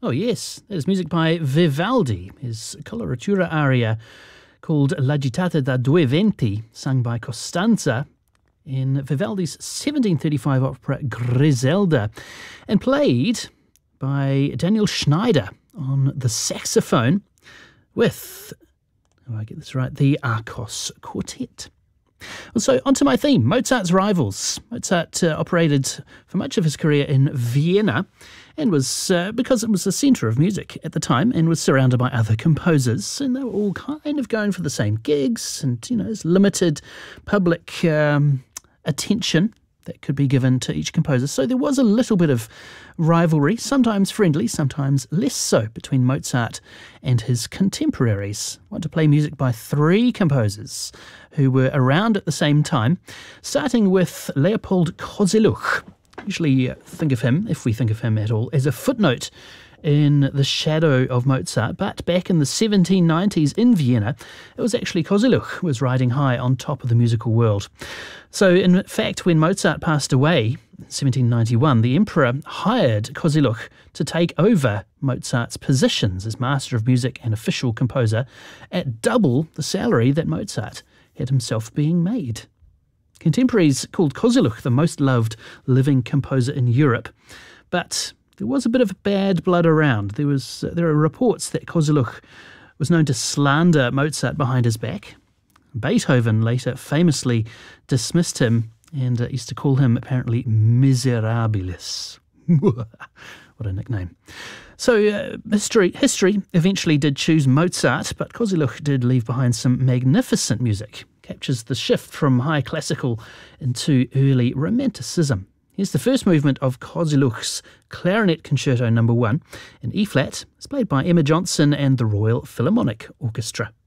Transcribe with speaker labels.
Speaker 1: Oh, yes, that is music by Vivaldi, his coloratura aria called L'agitata da due venti, sung by Costanza in Vivaldi's 1735 opera Griselda, and played by Daniel Schneider on the saxophone with, oh, I get this right, the Arcos Quartet. Well, so onto my theme, Mozart's rivals. Mozart operated for much of his career in Vienna and was, because it was the centre of music at the time, and was surrounded by other composers, and they were all kind of going for the same gigs, and, you know, there's limited public attention that could be given to each composer. So there was a little bit of rivalry, sometimes friendly, sometimes less so, between Mozart and his contemporaries. I want to play music by three composers who were around at the same time, starting with Leopold Kozeluch. Usually think of him, if we think of him at all, as a footnote in the shadow of Mozart, but back in the 1790s in Vienna, it was actually Kozeluch who was riding high on top of the musical world. So in fact, when Mozart passed away in 1791, the emperor hired Kozeluch to take over Mozart's positions as master of music and official composer at double the salary that Mozart had himself being made. Contemporaries called Kozeluch the most loved living composer in Europe, but there was a bit of bad blood around. There are reports that Kozeluch was known to slander Mozart behind his back. Beethoven later famously dismissed him and used to call him apparently miserabilis. What a nickname. So history eventually did choose Mozart, but Kozeluch did leave behind some magnificent music. Captures the shift from high classical into early romanticism. Here's the first movement of Kozeluch's Clarinet Concerto No. 1 in E-flat. It's played by Emma Johnson and the Royal Philharmonic Orchestra.